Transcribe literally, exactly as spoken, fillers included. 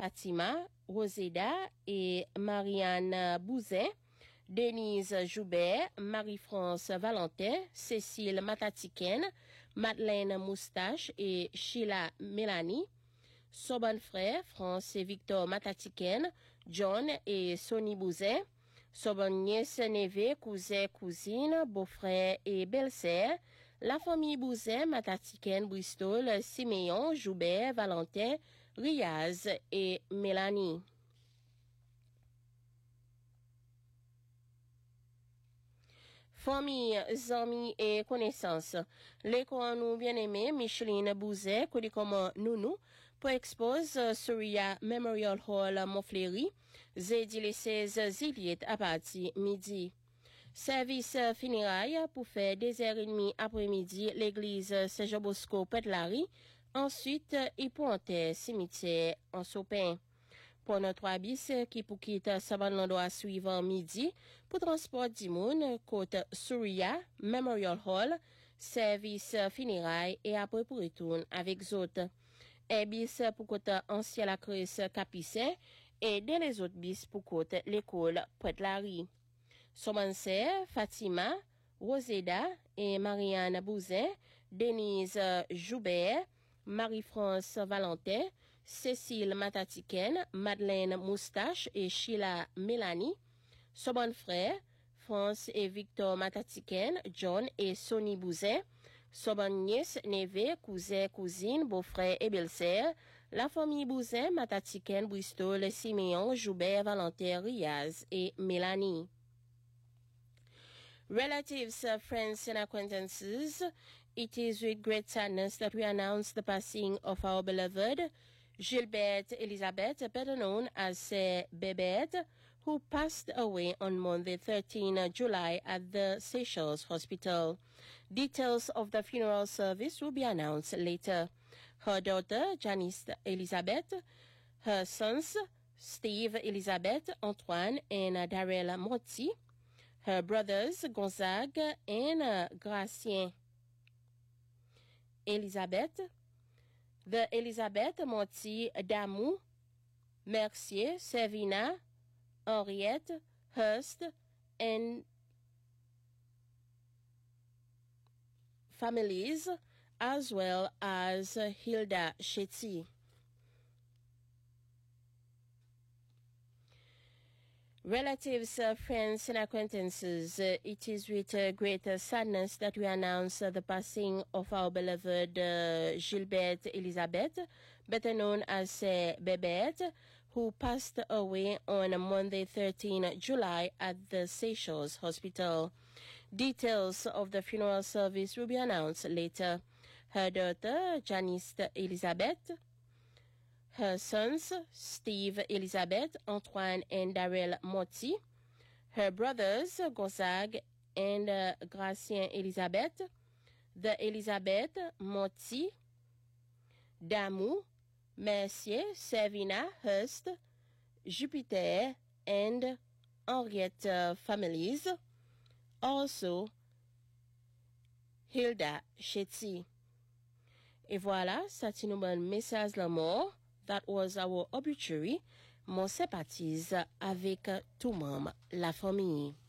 Fatima, Roseda et Marianne Bouzin, Denise Joubert, Marie-France Valentin, Cécile Matatiken, Madeleine Moustache et Sheila Mélanie, Soban frère, France et Victor Matatiken, John et Sonny Bouzin, Soban nièce, neveu, cousin, cousine, beau-frère et belle-sœur, la famille Bouzin, Matatiken, Bristol, Siméon, Joubert, Valentin, Riaz et Mélanie. Famille, amis et connaissances. L'école nous bien-aimé Micheline Bouzet, connu comme Nounou, pour expose Surya Memorial Hall Montfléry, jeudi le seize juillet à partir midi. Service funérailles pour faire deux heures et demie après-midi l'église Saint-Jean-Bosco Petlari, ensuite Ypontais cimetière en Sopin. Pour notre trois bis qui pour quitter Saban l'endroit suivant midi pour transport d'Imoun, côte Surya, Memorial Hall, service funérailles et après pour retourner avec autres. Et bis pour côte ancien la Crèce Capicet et dans les autres bis pour côte l'école Pointe-Larry. Somanser, Fatima, Roseda et Marianne Bouzin, Denise Joubert, Marie-France Valentin, Cécile Matatiken, Madeleine Moustache et Sheila Mélanie, Soban frère, France et Victor Matatiken, John et Sonny Bouzin, Soban nièce, neveu, cousin, cousine, beau-frère et belle-sœur, la famille Bouzin, Matatiken, Bristol, Siméon, Joubert, Valentin, Riaz et Mélanie. Relatives, friends and acquaintances, it is with great sadness that we announce the passing of our beloved Gilberte Elizabeth, better known as Sir Bebet, who passed away on Monday, the thirteenth of July at the Seychelles Hospital. Details of the funeral service will be announced later. Her daughter, Janice Elizabeth, her sons, Steve Elizabeth, Antoine, and Darrell Motti, her brothers, Gonzague and uh, Gracien Elizabeth, the Elizabeth Motti Damou, Mercier, Servina, Henriette, Hurst, and families, as well as Hilda Shetty. Relatives, uh, friends, and acquaintances, uh, it is with uh, great uh, sadness that we announce uh, the passing of our beloved uh, Gilberte Elizabeth, better known as uh, Bebet, who passed away on Monday, the thirteenth of July at the Seychelles Hospital. Details of the funeral service will be announced later. Her daughter, Janice Elizabeth, her sons, Steve Elizabeth, Antoine and Darrell Motti, her brothers, Gonzague and uh, Gracien Elizabeth, the Elizabeth Motti, Damou, Mercier, Servina, Hurst, Jupiter, and Henriette uh, families, also Hilda Shetty. Et voilà, c'est un bon message la mort. That was our obituary. Mon sympathise avec tout membre la famille.